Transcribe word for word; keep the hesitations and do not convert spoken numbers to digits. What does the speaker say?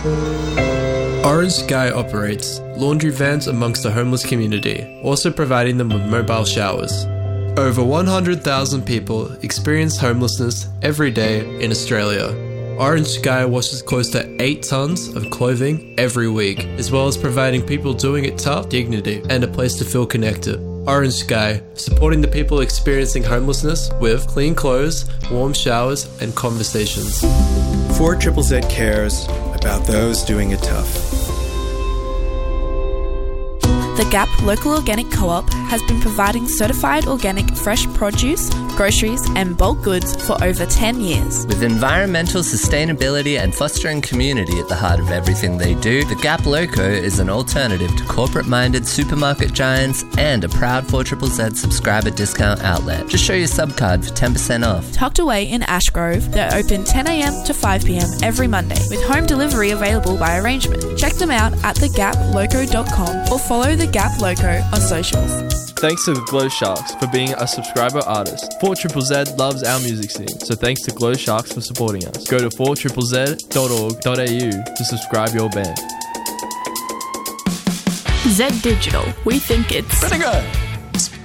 Orange Sky operates laundry vans amongst the homeless community, also providing them with mobile showers. Over one hundred thousand people experience homelessness every day in Australia. Orange Sky washes close to eight tons of clothing every week, as well as providing people doing it tough dignity and a place to feel connected. Orange Sky, supporting the people experiencing homelessness with clean clothes, warm showers, and conversations. four Z Z Z cares about those doing it tough. The Gap Local Organic Co-op has been providing certified organic fresh produce, groceries and bulk goods for over ten years. With environmental sustainability and fostering community at the heart of everything they do, the Gap Loco is an alternative to corporate-minded supermarket giants and a proud four Z Z Z subscriber discount outlet. Just show your subcard for ten percent off. Tucked away in Ashgrove, they're open ten a m to five p m every Monday, with home delivery available by arrangement. Check them out at the gap loco dot com or follow the Gap Loco on socials. Thanks to the Glow Sharks for being a subscriber artist. four Z Z Z loves our music scene, so thanks to Glow Sharks for supporting us. Go to four z z z dot org dot a u to subscribe your band. Z Digital. We think it's pretty good.